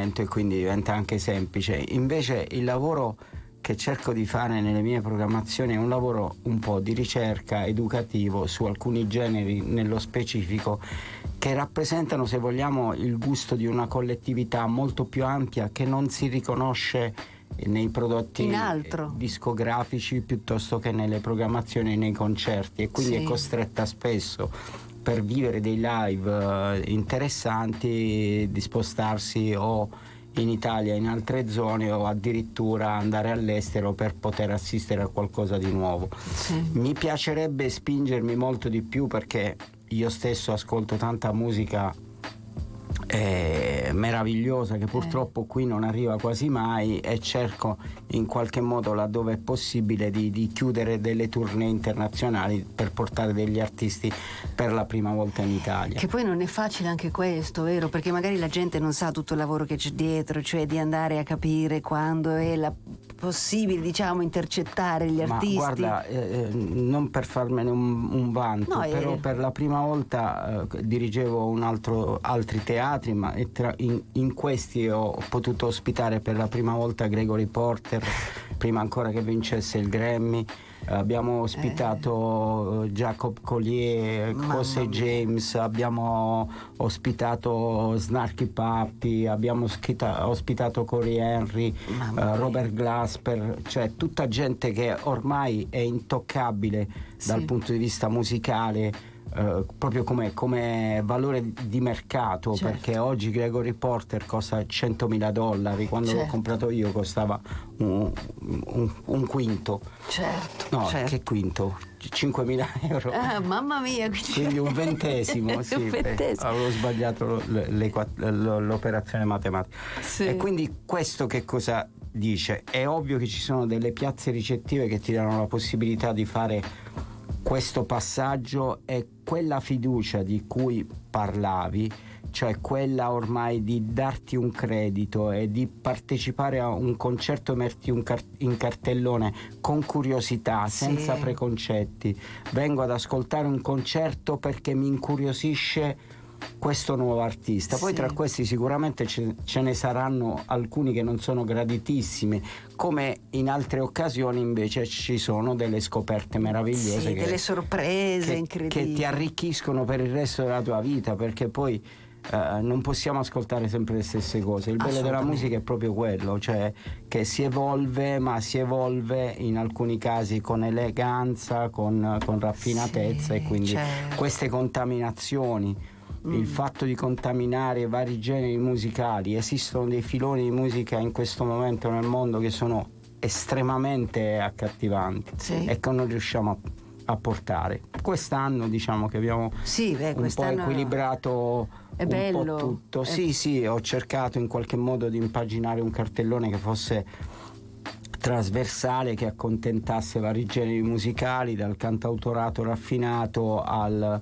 talento e quindi diventa anche semplice. Invece il lavoro che cerco di fare nelle mie programmazioni è un lavoro un po' di ricerca educativo su alcuni generi nello specifico, che rappresentano, se vogliamo, il gusto di una collettività molto più ampia che non si riconosce nei prodotti discografici piuttosto che nelle programmazioni, nei concerti, e quindi è costretta spesso, per vivere dei live interessanti, di spostarsi o in Italia, in altre zone, o addirittura andare all'estero per poter assistere a qualcosa di nuovo. Mi piacerebbe spingermi molto di più, perché io stesso ascolto tanta musica meravigliosa che purtroppo qui non arriva quasi mai, e cerco in qualche modo, laddove è possibile, di chiudere delle tournée internazionali per portare degli artisti per la prima volta in Italia. Che poi non è facile anche questo, vero? Perché magari la gente non sa tutto il lavoro che c'è dietro, cioè di andare a capire quando è possibile, diciamo, intercettare gli artisti. Ma guarda, non per farmene un vanto, però per la prima volta dirigevo altri teatri, ma in questi ho potuto ospitare per la prima volta Gregory Porter, prima ancora che vincesse il Grammy. Abbiamo ospitato Jacob Collier, José James, abbiamo ospitato Snarky Puppy, abbiamo ospitato Corey Henry, Robert Glasper, cioè tutta gente che ormai è intoccabile dal punto di vista musicale, proprio come valore di mercato, perché oggi Gregory Porter costa $100.000, quando l'ho comprato io costava un quinto. Che quinto? 5.000 euro. Mamma mia, quindi un ventesimo. Avevo sbagliato l'operazione matematica. E quindi questo che cosa dice? È ovvio che ci sono delle piazze ricettive che ti danno la possibilità di fare questo passaggio, e quella fiducia di cui parlavi, cioè quella ormai di darti un credito e di partecipare a un concerto, metterti in cartellone con curiosità, senza preconcetti. Vengo ad ascoltare un concerto perché mi incuriosisce questo nuovo artista. Poi tra questi sicuramente ce ne saranno alcuni che non sono graditissimi, come in altre occasioni invece ci sono delle scoperte meravigliose, delle sorprese incredibili che ti arricchiscono per il resto della tua vita, perché poi non possiamo ascoltare sempre le stesse cose. Il bello della musica è proprio quello, cioè che si evolve, ma si evolve in alcuni casi con eleganza, con raffinatezza, e quindi queste contaminazioni, il fatto di contaminare vari generi musicali. Esistono dei filoni di musica in questo momento nel mondo che sono estremamente accattivanti e che non riusciamo a portare. Quest'anno diciamo che abbiamo un po' equilibrato un po' tutto. Ho cercato in qualche modo di impaginare un cartellone che fosse trasversale, che accontentasse vari generi musicali, dal cantautorato raffinato al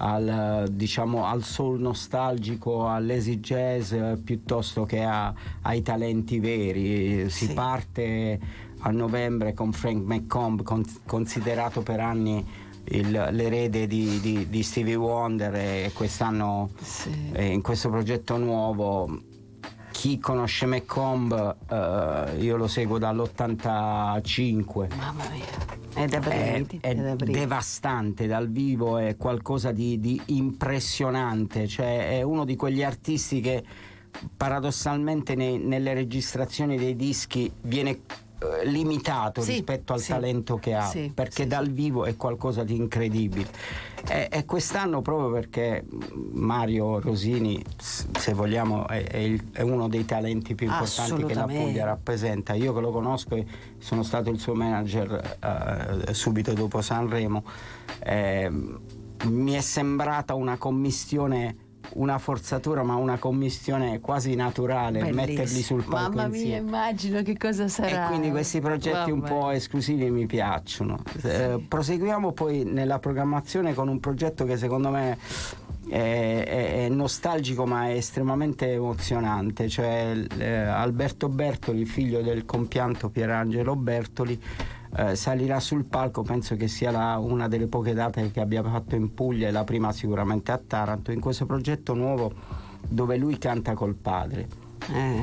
soul nostalgico, all'easy jazz, piuttosto che ai talenti veri. Si parte a novembre con Frank McComb, considerato per anni l'erede di Stevie Wonder, e quest'anno in questo progetto nuovo. Chi conosce McComb, io lo seguo dall'85. Mamma mia, è devastante dal vivo, è qualcosa di impressionante, cioè è uno di quegli artisti che paradossalmente nelle registrazioni dei dischi viene limitato rispetto al talento che ha, perché dal vivo è qualcosa di incredibile. E quest'anno, proprio perché Mario Rosini, se vogliamo, è uno dei talenti più importanti che la Puglia rappresenta. Io che lo conosco, sono stato il suo manager subito dopo Sanremo, mi è sembrata una commistione, una forzatura, ma una commistione quasi naturale. Bellissimo. Metterli sul palco Mamma insieme. mia, immagino che cosa sarà. E quindi questi progetti un po' esclusivi mi piacciono. Proseguiamo poi nella programmazione con un progetto che secondo me è nostalgico, ma è estremamente emozionante, cioè Alberto Bertoli, figlio del compianto Pierangelo Bertoli, salirà sul palco. Penso che sia una delle poche date che abbia fatto in Puglia, e la prima sicuramente a Taranto, in questo progetto nuovo dove lui canta col padre.